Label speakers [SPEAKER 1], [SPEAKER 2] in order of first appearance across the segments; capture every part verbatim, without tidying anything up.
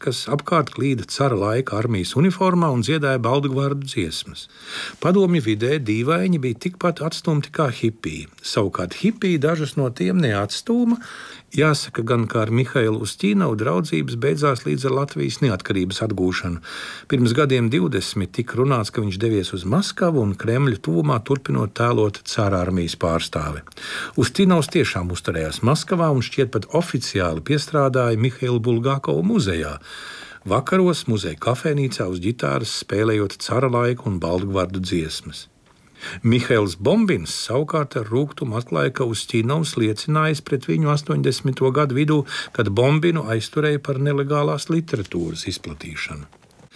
[SPEAKER 1] kas apkārt klīda cara laika armijas uniformā un dziedāja Baldgvardu dziesmas. Padomju vidē dīvaini bija tikpat atstumti kā hipiji. Savukārt hipiji dažus no tiem neatstūma. Jāsaka gan, kā ar Mihailu Ustīnovu draudzības beidzās līdz ar Latvijas neatkarības atgūšanu. Pirms gadiem divdesmit tika runāts, ka viņš devies uz Maskavu un Kremļa tuvumā turpinot tēlot cara armijas pārstāvi. Ustīnovs tiešām uzturējās Maskavā un šķiet pat oficiāli piestrādāja Mihaila Bulgakova muzejā. Vakaros muzeja kafejnīcā uz ģitāras spēlējot cara laiku un Baldgvardu dziesmas. Mihails Bombins savukārt ar rūgtumu atklāja, ka Ustīnovs liecinājis pret viņu astoņdesmito gadu vidū, kad Bombinu aizturēja par nelegālās literatūras izplatīšanu.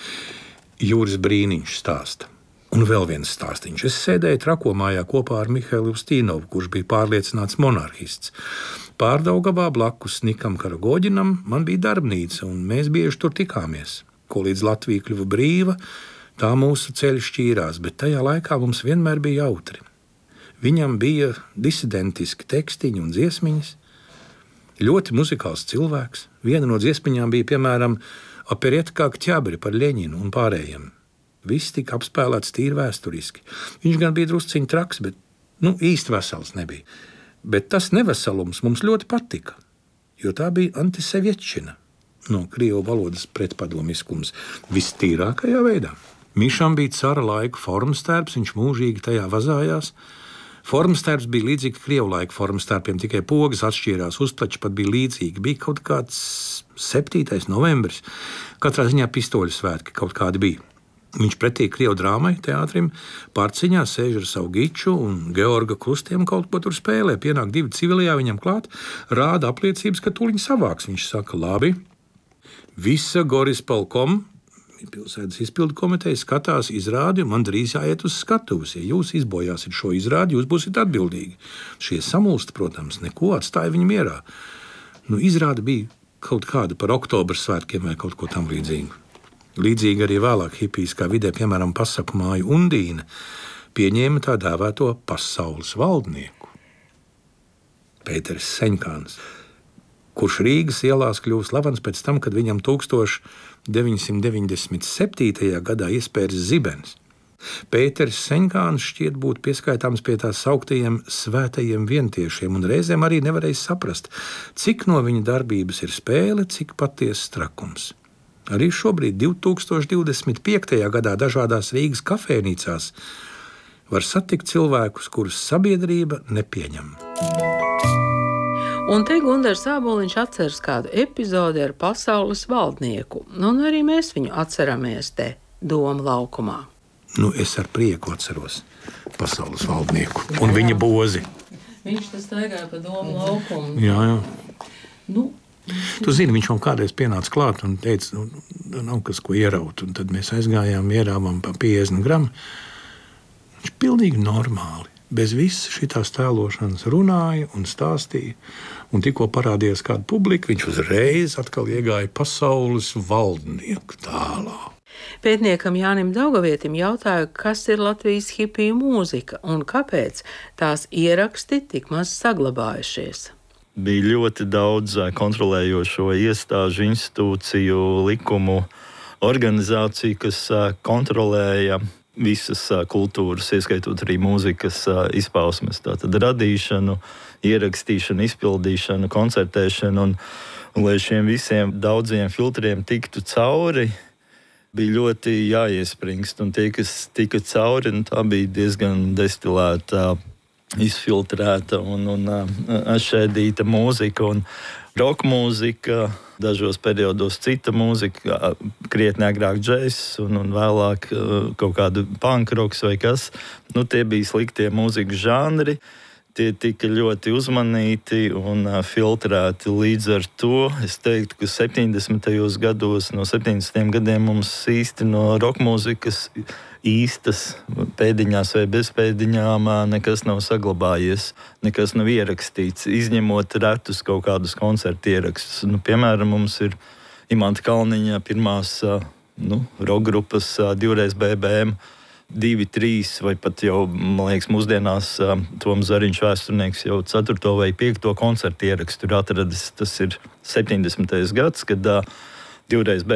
[SPEAKER 1] Juris Brīniņš stāsta. Un vēl viens stāstiņš. Es sēdēju Trakomājā kopā ar Mihailu Ustīnovu, kurš bija pārliecināts monarhists. Pārdaugavā blakus Nikam Karagoģinam man bija darbnīca, un mēs bieži tur tikāmies. Ko līdz Latvija kļuva brīva, tā mūsu ceļi šķīrās, bet tajā laikā mums vienmēr bija jautri. Viņam bija disidentiski tekstiņi un dziesmiņas, ļoti muzikāls cilvēks. Viena no dziesmiņām bija, piemēram, operieta kā Kķabri par Ļeņinu un pārējiem. Viss tika apspēlēts tīri vēsturiski. Viņš gan bija drusciņ traks, bet nu, īsti vesels nebija. Bet tas neveselums mums ļoti patika, jo tā bija antisevietčina, no krievu valodas pretpadomiskums vistīrākajā veidā. Mišam bija cara laika formstērps, viņš mūžīgi tajā vazājās. Formstērps bija līdzīgi krievu laika formstērpiem, tikai pogas atšķīrās, uzplači pat bija līdzīgi. Bija kaut kāds septītais novembris, katrā ziņā pistoļu svētki kaut kādi bija. Viņš pretī krievu drāmai teātrim pārciņā sēž ar savu giču un Georga krustiem kaut ko tur spēlē. Pienāk divi civilijā viņam klāt, rāda apliecības, ka tūliņ savāks. Viņš saka, labi, visa Gorispolkom, pilsētas izpildu komiteja skatās izrādi, un man drīz jāiet uz skatuves. Ja jūs izbojāsiet šo izrādi, jūs būsiet atbildīgi. Šie samulsti, protams, neko atstāja viņu mierā. Nu, izrāde bija kaut kāda par oktobra svētkiem vai kaut ko tam līdzīgu. Līdzīgi arī vēlāk hipijskā vidē, piemēram, pasaku māju Undīne, pieņēma tā dēvēto pasaules valdnieku. Pēters Seņkāns, kurš Rīgas ielās kļuva slavens pēc tam, kad viņam deviņsimt deviņdesmit septītajā gadā iespērs zibens. Pēters Seņkāns šķiet būt pieskaitāms pie tā sauktajiem svētajiem vientiešiem, un reizēm arī nevarēja saprast, cik no viņa darbības ir spēle, cik patiesas trakums. Arī šobrīd, divtūkstoš divdesmit piektajā gadā, dažādās Rīgas kafejnīcās var satikt cilvēkus, kurus sabiedrība nepieņem.
[SPEAKER 2] Un te Gundars Āboliņš atceras kādu epizodi ar pasaules valdnieku, un arī mēs viņu atceramies te Doma laukumā.
[SPEAKER 1] Nu, es ar prieku atceros pasaules valdnieku un viņa bozi.
[SPEAKER 2] Viņš tas staigāja pa Doma laukumu.
[SPEAKER 1] Jā, jā.
[SPEAKER 2] Nu,
[SPEAKER 1] tu zini, viņš man kādreiz pienāca klāt un teica, nu, nav kas ko ieraut, un tad mēs aizgājām, ierāvām pa piecdesmit gramu. Viņš pilnīgi normāli, bez visas šitās tēlošanas runāja un stāstīja, un tikko parādījās kāda publika, viņš uzreiz atkal iegāja pasaules valdnieku tēlā.
[SPEAKER 2] Pētniekam Jānim Daugavietim jautāja, kas ir Latvijas hipiju mūzika un kāpēc tās ieraksti tik maz saglabājušies.
[SPEAKER 3] Bija ļoti daudz kontrolējošo iestāžu, institūciju, likumu, organizāciju, kas kontrolēja visas kultūras, ieskaitot arī mūzikas izpausmes. Tātad radīšanu, ierakstīšanu, izpildīšanu, koncertēšanu. Un, un lai šiem visiem daudziem filtriem tiktu cauri, bija ļoti jāiespringst. Un tie, kas tika cauri, un tā bija diezgan destilēta, izfiltrēta un, un atšķēdīta mūzika un roka mūzika, dažos periodos cita mūzika, krietni agrāk džeiss un, un vēlāk kaut kāda punk roks vai kas. Nu, tie bija sliktie mūzikas žanri, tie tika ļoti uzmanīti un filtrēti. Līdz ar to es teiktu, ka septiņdesmitajos gados, no septiņdesmitiem gadiem mums īsti no roka mūzikas īstas pēdiņās vai bez pēdiņām nekas nav saglabājies, nekas nav ierakstīts, izņemot retus kaut kādus koncertu ierakstus. Nu, piemēram, mums ir Imanta Kalniņa pirmās nu, roka grupas divreiz B B M, divi, trīs vai pat jau, man liekas, mūsdienās Toms Zariņš vēsturnieks jau ceturto vai piekto koncertu ierakstu ir atradis. Tas ir septiņdesmitais gads, kad divreiz B